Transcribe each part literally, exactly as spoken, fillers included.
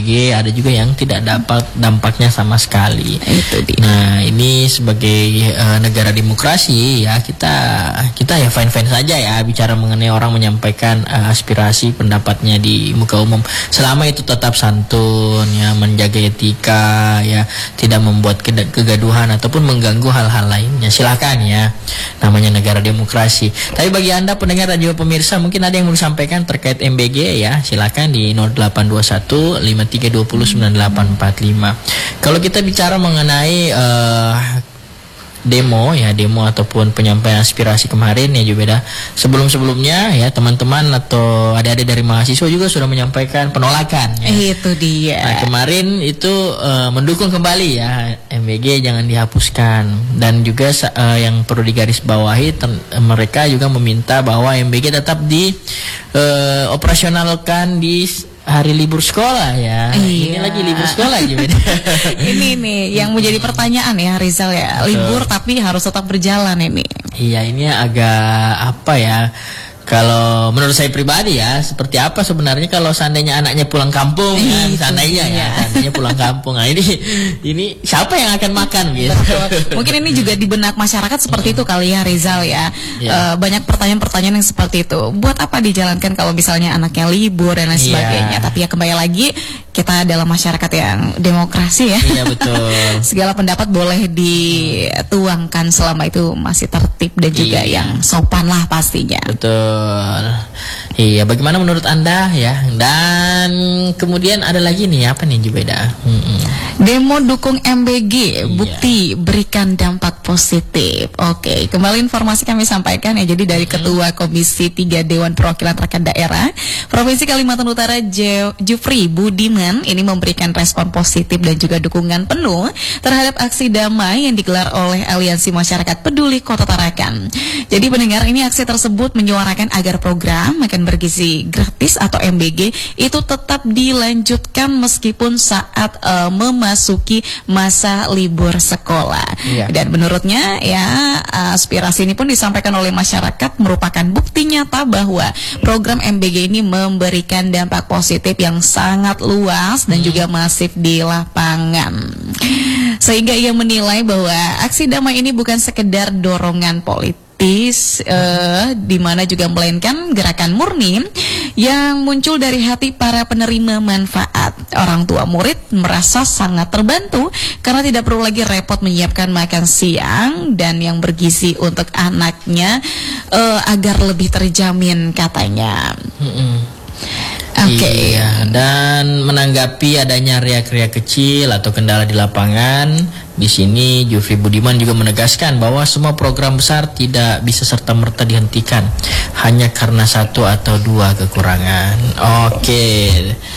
G, ada juga yang tidak dapat dampaknya sama sekali. Itu dia. Nah, ini sebagai uh, negara demokrasi ya, kita kita ya fine-fine saja ya bicara mengenai orang menyampaikan uh, aspirasi pendapatnya di muka umum, selama itu tetap santun ya, menjaga etika ya, tidak membuat kegaduhan ataupun mengganggu hal-hal lainnya. Silakan ya, namanya negara demokrasi. Tapi bagi Anda pendengar dan juga pemirsa, mungkin ada yang mau disampaikan terkait M B G ya, silakan di nol delapan dua satu lima tiga dua nol sembilan delapan empat lima. Kalau kita bicara mengenai uh, demo ya, demo ataupun penyampaian aspirasi kemarin ya Jubeda, sebelum-sebelumnya ya teman-teman atau adik-adik dari mahasiswa juga sudah menyampaikan penolakan ya. Itu dia. Nah, kemarin itu uh, mendukung kembali ya, M B G jangan dihapuskan, dan juga uh, yang perlu digarisbawahi ten- mereka juga meminta bahwa M B G tetap di uh, operasionalkan di hari libur sekolah ya. Iya. Ini lagi libur sekolah aja. Ini nih yang menjadi pertanyaan ya Rizal ya. Betul. Libur tapi harus tetap berjalan ini. Iya, ini agak apa ya? Kalau menurut saya pribadi ya, seperti apa sebenarnya kalau seandainya anaknya pulang kampung kan, seandainya ya, seandainya pulang kampung. Nah, ini ini siapa yang akan makan gitu. Mungkin ini juga di benak masyarakat seperti itu kali ya Rizal ya. Ya. E, banyak pertanyaan-pertanyaan yang seperti itu. Buat apa dijalankan kalau misalnya anaknya libur dan lain sebagainya. Ya. Tapi ya kembali lagi, kita adalah masyarakat yang demokrasi ya. Iya betul. Segala pendapat boleh dituangkan selama itu masih tertib dan juga iya. yang sopan lah pastinya. Betul. Iya, bagaimana menurut Anda ya? Dan kemudian ada lagi nih, apa nih Jubeda? Hmm-hmm. Demo dukung M B G, bukti iya. berikan dampak positif. Oke, kembali informasi kami sampaikan ya. Jadi dari Ketua Komisi tiga Dewan Perwakilan Rakyat Daerah Provinsi Kalimantan Utara, Je- Jufri Budiman, ini memberikan respon positif dan juga dukungan penuh terhadap aksi damai yang digelar oleh Aliansi Masyarakat Peduli Kota Tarakan. Jadi pendengar, ini aksi tersebut menyuarakan agar program makan bergizi gratis atau M B G itu tetap dilanjutkan meskipun saat uh, memasuki masa libur sekolah. Iya. Dan menurutnya ya, aspirasi ini pun disampaikan oleh masyarakat merupakan bukti nyata bahwa program M B G ini memberikan dampak positif yang sangat luas dan hmm. juga masif di lapangan. Sehingga ia menilai bahwa aksi damai ini bukan sekedar dorongan politik, Uh, di mana juga melainkan gerakan murni yang muncul dari hati para penerima manfaat. Orang tua murid merasa sangat terbantu karena tidak perlu lagi repot menyiapkan makan siang dan yang bergizi untuk anaknya uh, agar lebih terjamin katanya. Mm-mm. Oke. Okay. Iya, dan menanggapi adanya riak-riak kecil atau kendala di lapangan, di sini Jufri Budiman juga menegaskan bahwa semua program besar tidak bisa serta-merta dihentikan hanya karena satu atau dua kekurangan. Oke. Okay.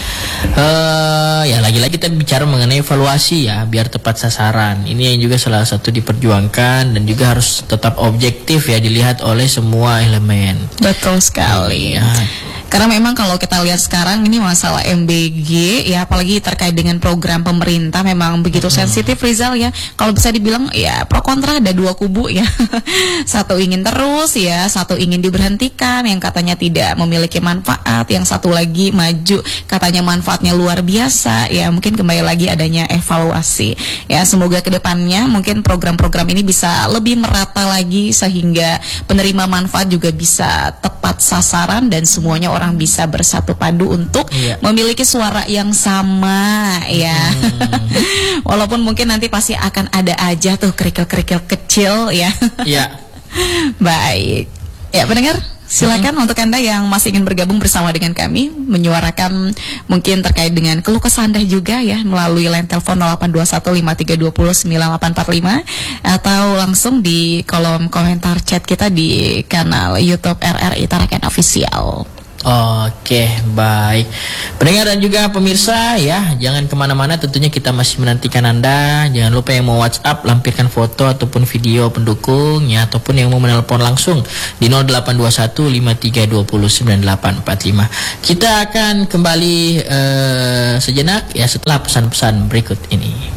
Uh, ya lagi-lagi kita bicara mengenai evaluasi ya, biar tepat sasaran. Ini yang juga salah satu diperjuangkan dan juga harus tetap objektif ya, dilihat oleh semua elemen. Betul sekali. Ya. Karena memang kalau kita lihat sekarang ini masalah M B G ya, apalagi terkait dengan program pemerintah memang begitu hmm. sensitif Rizal ya. Kalau bisa dibilang ya pro kontra, ada dua kubu ya. Satu ingin terus ya, satu ingin diberhentikan yang katanya tidak memiliki manfaat, yang satu lagi maju katanya manfaatnya luar biasa ya. Mungkin kembali lagi adanya evaluasi ya. Semoga kedepannya mungkin program-program ini bisa lebih merata lagi sehingga penerima manfaat juga bisa tepat sasaran dan semuanya orang orang bisa bersatu padu untuk iya. memiliki suara yang sama ya. Hmm. Walaupun mungkin nanti pasti akan ada aja tuh kerikil-kerikil kecil ya. Iya. Baik. Ya pendengar, silakan hmm. untuk Anda yang masih ingin bergabung bersama dengan kami menyuarakan mungkin terkait dengan keluh kesah Anda juga ya melalui line telepon nol delapan dua satu lima tiga dua nol sembilan delapan empat lima atau langsung di kolom komentar chat kita di kanal YouTube R R I Tarakan Official. Oke, baik. Pendengar dan juga pemirsa ya, jangan kemana-mana, tentunya kita masih menantikan Anda. Jangan lupa yang mau WhatsApp, lampirkan foto ataupun video pendukung ya, ataupun yang mau menelpon langsung di nol delapan dua satu lima tiga dua nol sembilan delapan empat lima. Kita akan kembali uh, sejenak ya setelah pesan-pesan berikut ini.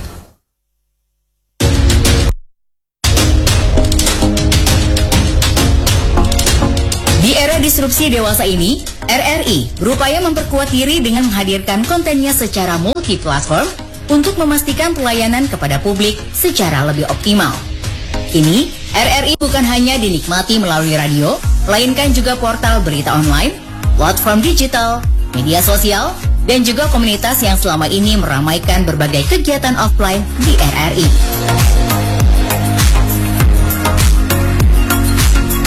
Di era disrupsi disrupsi dewasa ini, R R I berupaya memperkuat diri dengan menghadirkan kontennya secara multi-platform untuk memastikan pelayanan kepada publik secara lebih optimal. Kini, R R I bukan hanya dinikmati melalui radio, melainkan juga portal berita online, platform digital, media sosial, dan juga komunitas yang selama ini meramaikan berbagai kegiatan offline di R R I.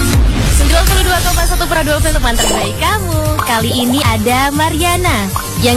sembilan puluh dua koma satu Prado Film teman terbaik kamu. Kali ini ada Mariana yang